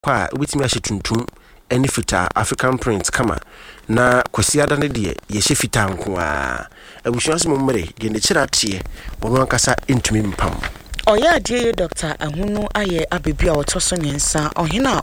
kwa obetimi ahye tuntum eni fita African print kama na kwasiada ne de ye hye fita nko a abusuase momre de ne kiratie wono ankasa entumi mpam Oya die Dr. Ahunu aye abebi a wotoso nyensa ohena